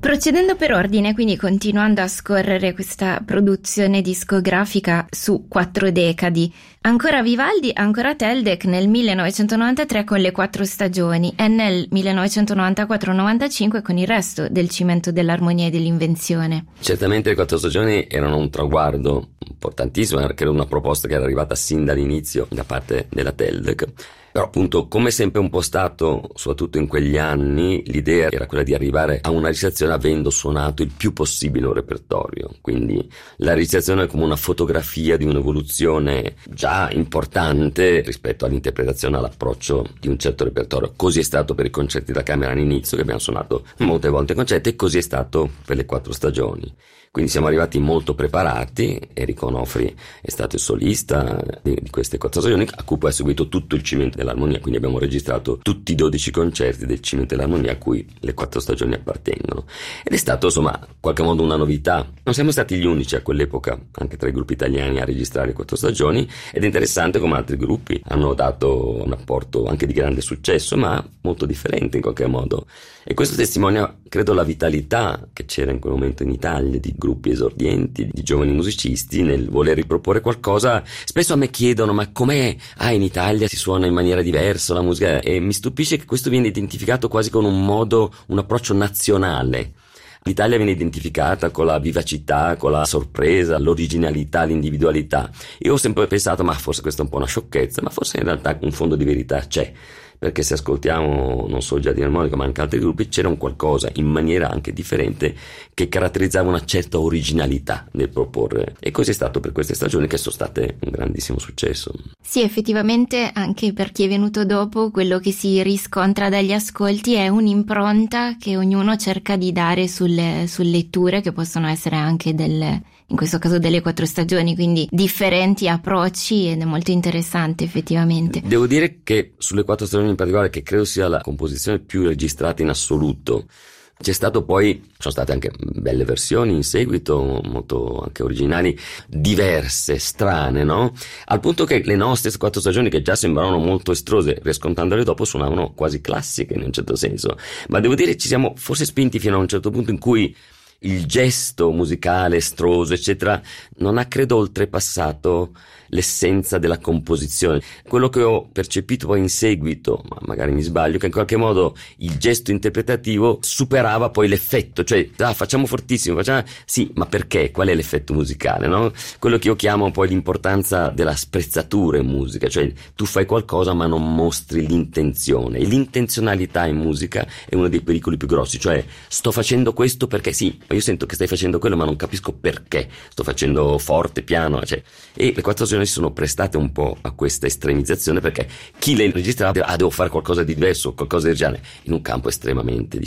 Procedendo per ordine, quindi continuando a scorrere questa produzione discografica su 4 decadi, ancora Vivaldi, ancora Teldec nel 1993 con le 4 stagioni e nel 1994-95 con il resto del Cimento dell'Armonia e dell'Invenzione. Certamente le 4 stagioni erano un traguardo importantissimo, credo una proposta che era arrivata sin dall'inizio da parte della Teldec. Però appunto, come sempre un po' stato, soprattutto in quegli anni, l'idea era quella di arrivare a una registrazione avendo suonato il più possibile un repertorio. Quindi la registrazione è come una fotografia di un'evoluzione già importante rispetto all'interpretazione, all'approccio di un certo repertorio. Così è stato per i concerti da camera all'inizio, che abbiamo suonato molte volte concerti, e così è stato per le 4 stagioni. Quindi siamo arrivati molto preparati. Enrico Onofri è stato il solista di queste 4 stagioni, a cui poi ha seguito tutto il Cimento dell'Armonia, quindi abbiamo registrato tutti i 12 concerti del Cimento dell'Armonia a cui le 4 stagioni appartengono. Ed è stato, insomma, in qualche modo una novità. Non siamo stati gli unici a quell'epoca, anche tra i gruppi italiani, a registrare le 4 stagioni, ed è interessante come altri gruppi hanno dato un apporto anche di grande successo, ma molto differente in qualche modo. E questo testimonia, credo, la vitalità che c'era in quel momento in Italia di gruppi esordienti, di giovani musicisti nel voler riproporre qualcosa. Spesso a me chiedono: ma com'è? In Italia si suona in maniera diversa la musica, e mi stupisce che questo viene identificato quasi con un approccio nazionale. L'Italia viene identificata con la vivacità, con la sorpresa, l'originalità, l'individualità. Io ho sempre pensato: ma forse questa è un po' una sciocchezza, ma forse in realtà un fondo di verità c'è. Perché se ascoltiamo non solo Giardino Armonico ma anche altri gruppi, c'era un qualcosa in maniera anche differente che caratterizzava una certa originalità nel proporre, e così è stato per queste stagioni, che sono state un grandissimo successo. Sì, effettivamente anche per chi è venuto dopo, quello che si riscontra dagli ascolti è un'impronta che ognuno cerca di dare sulle letture, che possono essere anche in questo caso delle 4 stagioni, quindi differenti approcci, ed è molto interessante effettivamente. Devo dire che sulle 4 stagioni in particolare, che credo sia la composizione più registrata in assoluto, sono state anche belle versioni in seguito, molto anche originali, diverse, strane, no? Al punto che le nostre 4 stagioni, che già sembravano molto estrose, riscontandole dopo suonavano quasi classiche in un certo senso. Ma devo dire, ci siamo forse spinti fino a un certo punto in cui il gesto musicale estroso eccetera non ha, credo, oltrepassato l'essenza della composizione. Quello che ho percepito poi in seguito, ma magari mi sbaglio, che in qualche modo il gesto interpretativo superava poi l'effetto, cioè facciamo fortissimo, sì, ma perché? Qual è l'effetto musicale, no? Quello che io chiamo poi l'importanza della sprezzatura in musica, cioè tu fai qualcosa ma non mostri l'intenzione, e l'intenzionalità in musica è uno dei pericoli più grossi, cioè sto facendo questo perché sì, io sento che stai facendo quello ma non capisco perché, sto facendo forte, piano, e le 4 stagioni si sono prestate un po' a questa estremizzazione, perché chi le registrava devo fare qualcosa di diverso, qualcosa di originale, in un campo estremamente difficile.